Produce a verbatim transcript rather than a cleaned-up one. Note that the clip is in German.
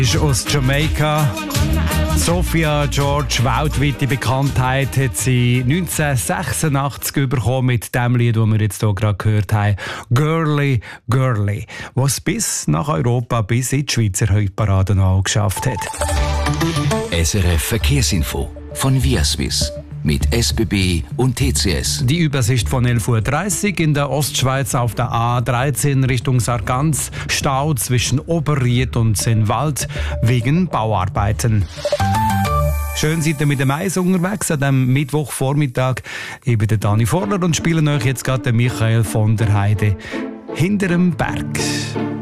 Ist aus Jamaika. Sophia George, weltweite Bekanntheit, hat sie neunzehnhundertsechsundachtzig bekommen mit dem Lied, das wir jetzt hier gerade gehört haben. «Girly, Girly», was bis nach Europa, bis in die Schweizer Hitparade auch geschafft hat. S R F Verkehrsinfo von Viaswiss mit S B B und T C S. Die Übersicht von elf Uhr dreißig in der Ostschweiz auf der A dreizehn Richtung Sargans. Stau zwischen Oberried und Sennwald wegen Bauarbeiten. Schön seid ihr mit dem Eis unterwegs an diesem Mittwochvormittag. Ich bin der Dani Vorler und spiele euch jetzt gerade den Michael von der Heide hinter dem Berg.